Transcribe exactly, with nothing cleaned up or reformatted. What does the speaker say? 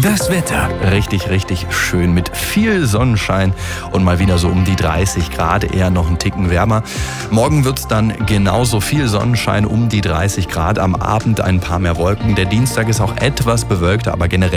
Das Wetter. Richtig, richtig schön mit viel Sonnenschein und mal wieder so um die dreißig Grad, eher noch einen Ticken wärmer. Morgen wird es dann genauso viel Sonnenschein, um die dreißig Grad, am Abend ein paar mehr Wolken. Der Dienstag ist auch etwas bewölkter, aber generell